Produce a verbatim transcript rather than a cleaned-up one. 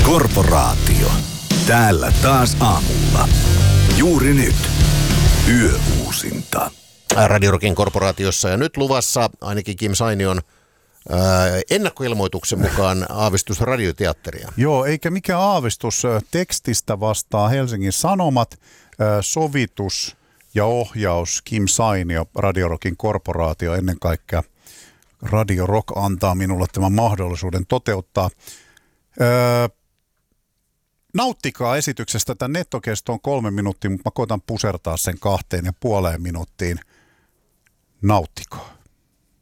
Korporaatio. Täällä taas aamulla. Juuri nyt. Yöuusinta. Radio Rockin korporaatiossa ja nyt luvassa ainakin Kim Sainion ää, ennakkoilmoituksen mukaan aavistus radioteatteria. Joo, eikä mikään aavistus. Tekstistä vastaa Helsingin Sanomat, ää, sovitus ja ohjaus Kim Sainio, Radio Rockin korporaatio. Ennen kaikkea Radio Rock antaa minulle tämän mahdollisuuden toteuttaa. Ää, Nauttikaa esityksestä. Tämän nettokesto on kolme minuuttia, mutta mä koitan pusertaa sen kahteen ja puoleen minuuttiin. Nauttikaa.